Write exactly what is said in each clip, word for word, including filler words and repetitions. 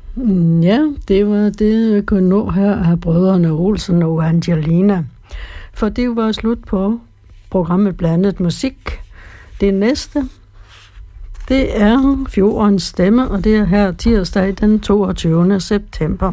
Ja, det var det, jeg kunne nå her af brødrene Olsen og Angelina. For det var slut på programmet Blandet Musik. Det næste, det er Fjordens Stemme, og det er her tirsdag den toogtyvende september.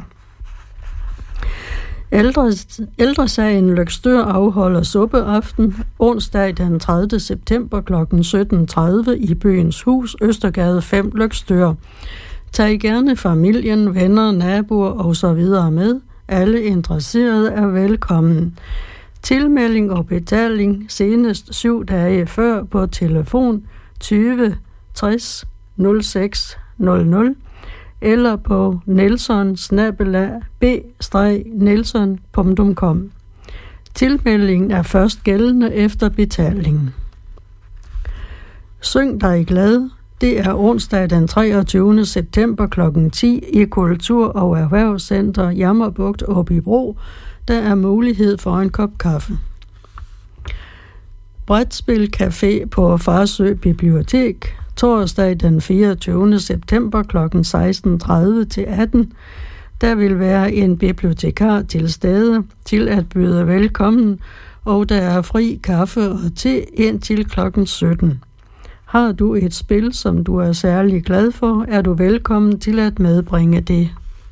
Ældre, Ældresagen Løgstør afholder suppeaften onsdag den tredivte september kl. sytten tredive i Byens Hus, Østergade fem, Løgstør. Tag gerne familien, venner, naboer og så videre med. Alle interesserede er velkommen. Tilmelding og betaling senest syv dage før på telefon tyve tres nul seks nul nul eller på nelson snabel-a b nelson punktum com. Tilmeldingen er først gældende efter betalingen. Syng dig glad. Det er onsdag den treogtyvende september kl. ti i Kultur- og Erhvervscenter Jammerbugt Åbybro. Der er mulighed for en kop kaffe. Brætspil Café på Farsø Bibliotek. Torsdag den fireogtyvende september kl. seksten tredive til atten. Der vil være en bibliotekar til stede til at byde velkommen, og der er fri kaffe og te indtil klokken sytten. Har du et spil, som du er særlig glad for, er du velkommen til at medbringe det.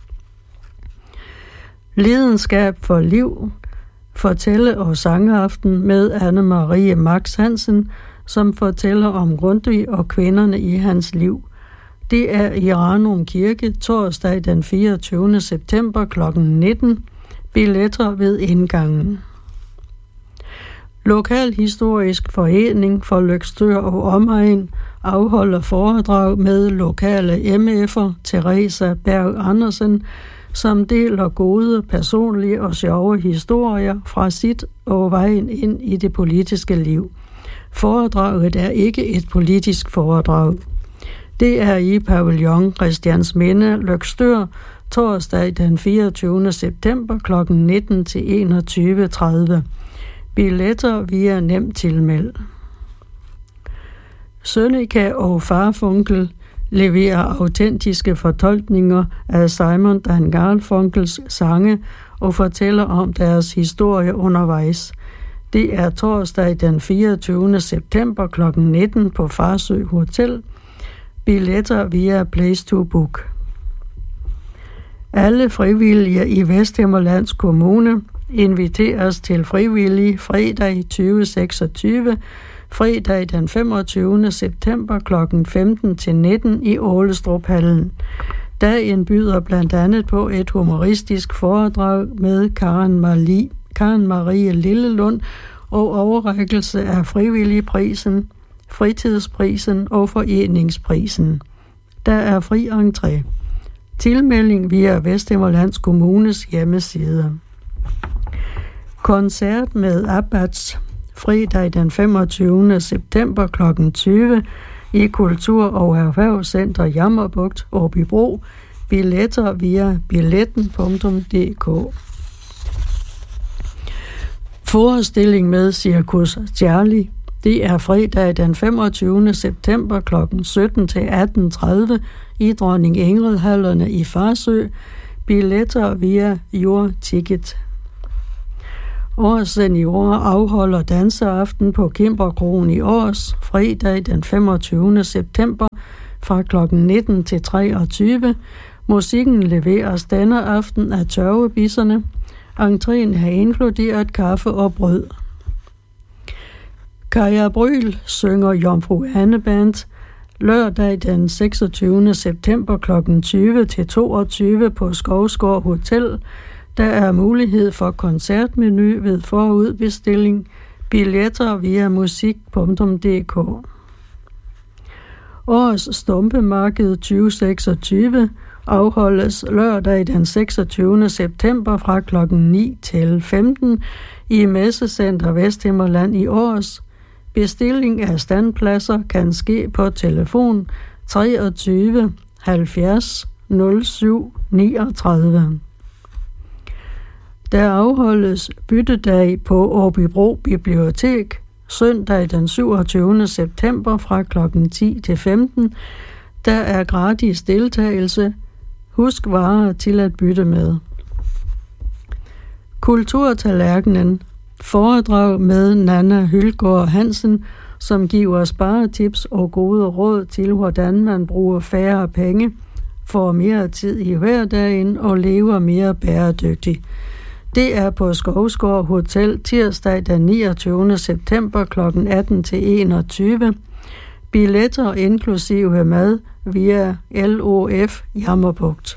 Lidenskab for liv, fortælle- og sangaften med Anne-Marie Max Hansen, som fortæller om Grundtvig og kvinderne i hans liv. Det er i Ranum Kirke torsdag den fireogtyvende september kl. nitten. Billetter ved indgangen. Lokalhistorisk Forening for Løgstør og Omegn afholder foredrag med lokale M F'er Teresa Berg Andersen, som deler gode, personlige og sjove historier fra sit og vejen ind i det politiske liv. Foredraget er ikke et politisk foredrag. Det er i Pavillon Christiansminde, Løgstør, torsdag den fireogtyvende september kl. nitten til enogtyve tredive. Billetter via nem tilmeld. Sønneke og Farfunkel leverer autentiske fortolkninger af Simon Dan Garfunkels sange og fortæller om deres historie undervejs. Det er torsdag den fireogtyvende september kl. nitten på Farsø Hotel. Billetter via Place to Book. Alle frivillige i Vesthimmerlands Kommune inviteres til frivillig fredag tyve seksogtyve, fredag den femogtyvende september kl. femten til nitten i Ålestruphallen. Dagen byder blandt andet på et humoristisk foredrag med Karen, Marie, Karen Marie Lillelund og overrækkelse af frivilligprisen, fritidsprisen og foreningsprisen. Der er fri entré. Tilmelding via Vesthimmerlands Kommunes hjemmeside. Koncert med Abbats fredag den femogtyvende september kl. tyve i Kultur- og Erhvervscenter Jammerbugt Åbybro. Billetter via billetten punktum d k. Forestilling med Cirkus Charlie. Det er fredag den femogtyvende september kl. sytten til atten tredive i Dronning Ingrid-hallerne i Farsø. Billetter via Your Ticket. Års Seniorer afholder danseaften på Kimberkroen i Års fredag den femogtyvende september fra kl. nitten til treogtyve. Musikken leveres denne aften af Tørvebisserne. Entréen har inkluderet kaffe og brød. Kaja Bryl synger Jomfru Anne Band lørdag den seksogtyvende september kl. tyve til toogtyve på Skovsgård Hotel. Der er mulighed for koncertmenu ved forudbestilling. Billetter via musik punktum d k. Årets Stumpemarked tyve seksogtyve afholdes lørdag den seksogtyvende september fra kl. ni til femten i Messecenter Vesthimmerland i Års. Bestilling af standpladser kan ske på telefon treogtyve halvfjerds nul syv niogtredive. Der afholdes byttedag på Åbybro Bibliotek søndag den syvogtyvende september fra kl. ti til femten. Der er gratis deltagelse. Husk varer til at bytte med. Kulturtallerkenen. Foredrag med Nanna Hylgaard Hansen, som giver sparetips og gode råd til, hvordan man bruger færre penge, får mere tid i hverdagen og lever mere bæredygtigt. Det er på Skovsgård Hotel tirsdag den niogtyvende september kl. atten til enogtyve. Billetter inklusive mad via L O F Jammerbugt.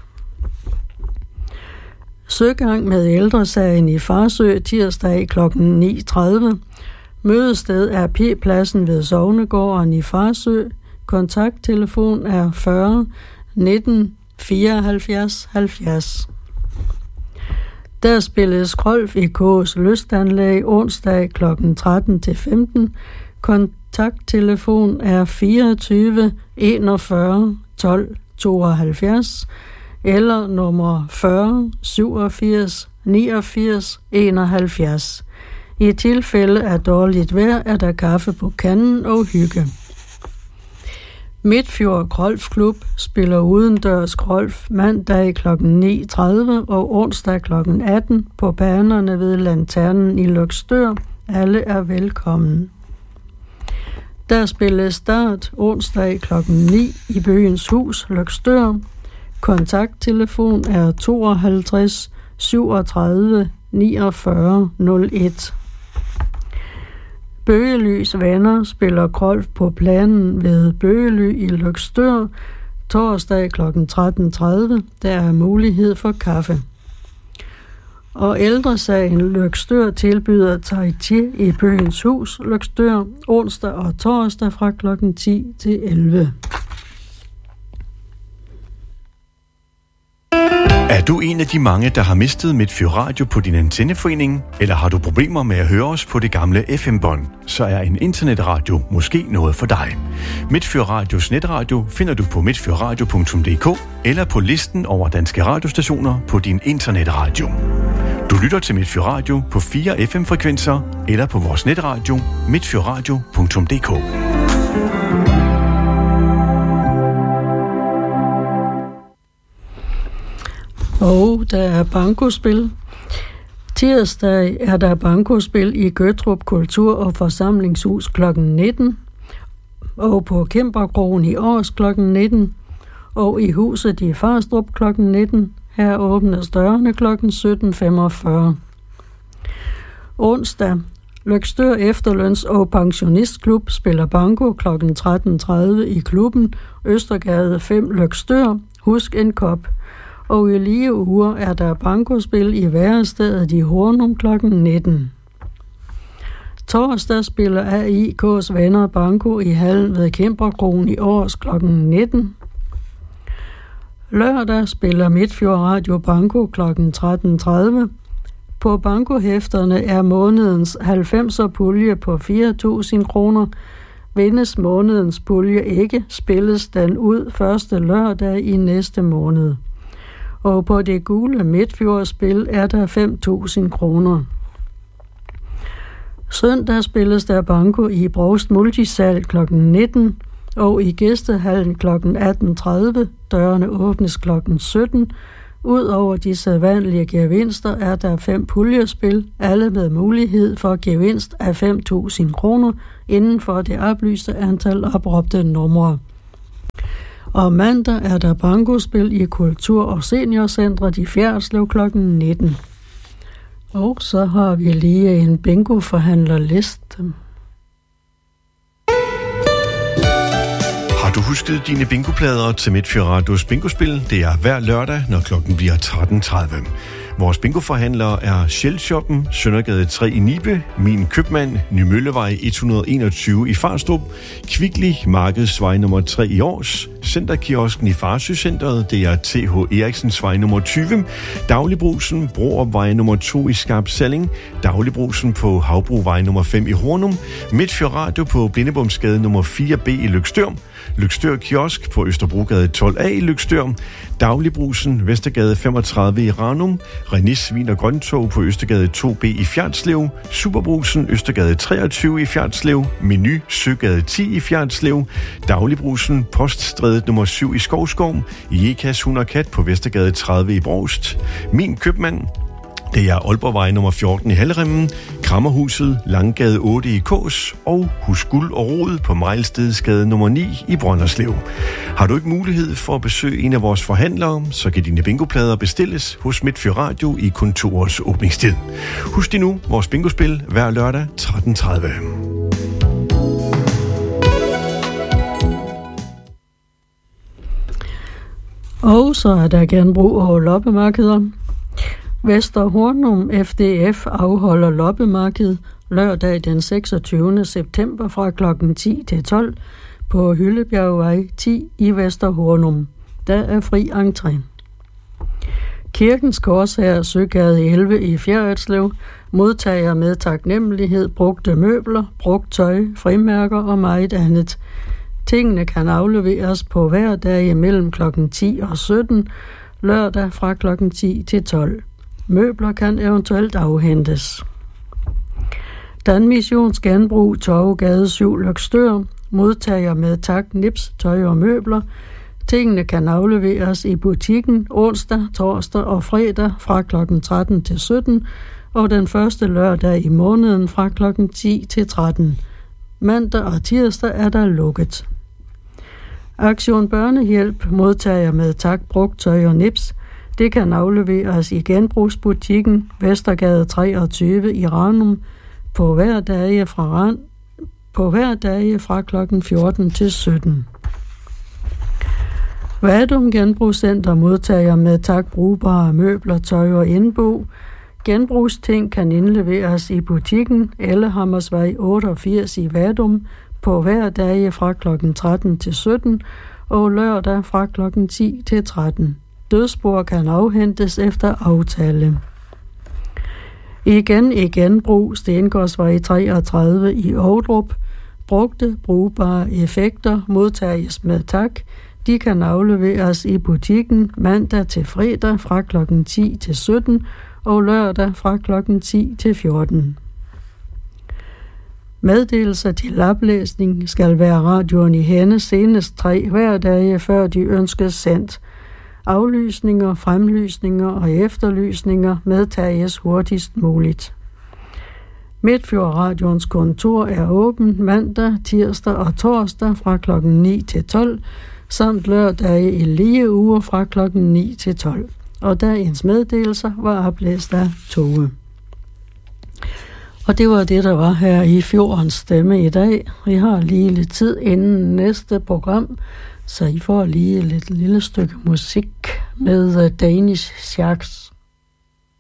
Søgang med ældresagen i Farsø tirsdag kl. ni tredive. Mødested er P-pladsen ved Sognegården i Farsø. Kontakttelefon er fyrre nitten fireoghalvfjerds halvfjerds. Der spilles golf i K's lystanlæg onsdag kl. tretten til femten. Kontakttelefon er fireogtyve enogfyrre tolv tooghalvfjerds eller nummer fyrre syvogfirs niogfirs enoghalvfjerds. I tilfælde af dårligt vejr er der kaffe på kanden og hygge. Midtfjord Golfklub spiller udendørs golf mandag kl. ni tredive og onsdag kl. atten på banerne ved Lanternen i Løgstør. Alle er velkommen. Der spilles start onsdag kl. ni i Bøgens Hus, Løgstør. Kontakttelefon er tooghalvtreds syvogtredive niogfyrre nul et. Bøgelys venner spiller golf på planen ved Bøgely i Løgstør torsdag kl. tretten tredive. Der er mulighed for kaffe. Og ældresagen Løgstør tilbyder Tai Chi i Bøgens Hus, Løgstør, onsdag og torsdag fra kl. ti til elleve. Er du en af de mange, der har mistet Midtfyr Radio på din antenneforening? Eller har du problemer med at høre os på det gamle F M-bånd? Så er en internetradio måske noget for dig. Midtfyr Radios netradio finder du på midtfyrradio punktum d k eller på listen over danske radiostationer på din internetradio. Du lytter til Midtfyr Radio på fire F M-frekvenser eller på vores netradio midtfyrradio punktum d k. Og der er bankospil. Tirsdag er der bankospil i Gøttrup Kultur- og Forsamlingshus kl. nitten, og på Kæmperkrogen i Års kl. nitten, og i huset i Farstrup kl. nitten. Her åbnes dørene kl. sytten femogfyrre. Onsdag. Løgstør Efterløns- og Pensionistklub spiller banko kl. tretten tredive i klubben Østergade fem Løgstør. Husk en kop. Og i lige uger er der bankospil i værestedet i Hornum kl. nitten. Torsdag spiller A I K's venner banko i hallen ved Kæmperkrogen i Års kl. nitten. Lørdag spiller Midtfjord Radio banko kl. tretten tredive. På bankohæfterne er månedens halvfemser pulje på fire tusind kroner. Vindes månedens pulje ikke, spilles den ud første lørdag i næste måned. Og på det gule Midtfjordspil er der fem tusind kroner. Søndag spilles der banko i Brovst Multisal kl. nitten og i Gæstehallen kl. atten tredive. Dørene åbnes kl. sytten. Udover de sædvanlige gevinster er der fem puljespil, alle med mulighed for gevinst af fem tusind kroner inden for det oplyste antal opråbte numre. Og mandag er der bankospil i Kultur- og Seniorcentret i Fjerdslev kl. nitten. Og så har vi lige en bingo-forhandlerliste. Har du husket dine bingoplader til Midtfyr Radios bingospil? Det er hver lørdag, når klokken bliver tretten tredive. Vores bingoforhandlere er Shell-shoppen, Søndergade tre i Nibe, Min Købmand, Nymøllevej et hundrede og enogtyve i Farstrup, Kvickly, Markedsvej nummer tre i Års, Centerkiosken i Farsø-centret, det er T H Eriksensvej nummer tyve, Dagligbrusen, Broopvej nummer to i Skarp Salling, Dagligbrusen på Havbruvej nummer fem i Hornum, Midtfyr Radio på Blindebomsgade nummer fire B i Løgstør, Lykstør Kiosk på Østerbrogade tolv A i Lykstør, Dagligbrusen Vestergade femogtredive i Ranum, Renis Svin og Grøntog på Østergade to B i Fjernslev, Superbrusen Østergade treogtyve i Fjernslev, Menu Søgade ti i Fjernslev, Dagligbrusen Poststrædet nummer syv i Skovskov, Jekas Hund og Kat på Vestergade tredive i Brovst, Min Købmand, det er Aalborgvej nummer fjorten i Halleremmen, Krammerhuset, Langgade otte i Kås og Hus Guld og Rod på Mejlstedsgade nummer ni i Brønderslev. Har du ikke mulighed for at besøge en af vores forhandlere, så kan dine bingoplader bestilles hos Midtfyr Radio i kontorets åbningstid. Husk dig nu, vores bingospil hver lørdag tretten tredive. Og så er der genbrug og loppemarkeder. Vester Hornum F D F afholder loppemarked lørdag den seksogtyvende september fra klokken ti til tolv på Hyllebjergvej ti i Vester Hornum. Der er fri entré. Kirkens Korshær Søgade elleve i Fjerritslev modtager med taknemmelighed brugte møbler, brugt tøj, frimærker og meget andet. Tingene kan afleveres på hver dag mellem klokken ti og sytten, lørdag fra klokken ti til tolv. Møbler kan eventuelt afhentes. Danmissions Genbrug Torvegade syv Løgstør modtager med tak nips, tøj og møbler. Tingene kan afleveres i butikken onsdag, torsdag og fredag fra klokken tretten til sytten og den første lørdag i måneden fra klokken ti til tretten. Mandag og tirsdag er der lukket. Aktion Børnehjælp modtager med tak brugt tøj og nips. Det kan afleveres i genbrugsbutikken Vestergade treogtyve i Ranum på hver dag fra, Ran, på hver dag fra klokken fjorten til sytten. Vadum Genbrugscenter modtager med tak brugbare møbler, tøj og indbo. Genbrugsting kan indleveres i butikken Ellehammersvej otteogfirs i Vadum på hver dag fra klokken tretten til sytten og lørdag fra klokken ti til tretten. Dødsbord kan afhentes efter aftale. Igen i genbrug Stengårdsvej treogtredive i Ovdrup. Brugte brugbare effekter modtages med tak. De kan afleveres i butikken mandag til fredag fra klokken ti til sytten og lørdag fra klokken ti til fjorten. Meddelelser til oplæsning skal være radioen i hænde senest tre hverdage, før de ønskes sendt. Aflysninger, fremlysninger og efterlysninger medtages hurtigst muligt. Midtfyr Radions kontor er åbent mandag, tirsdag og torsdag fra klokken ni til tolv, samt lørdage i lige uger fra klokken ni til tolv. Og dagens meddelelser var oplæst af Tove. Og det var det, der var her i Fjordens Stemme i dag. Vi har lige lidt tid inden næste program, så I får lige et lille stykke musik med Danish Sharks.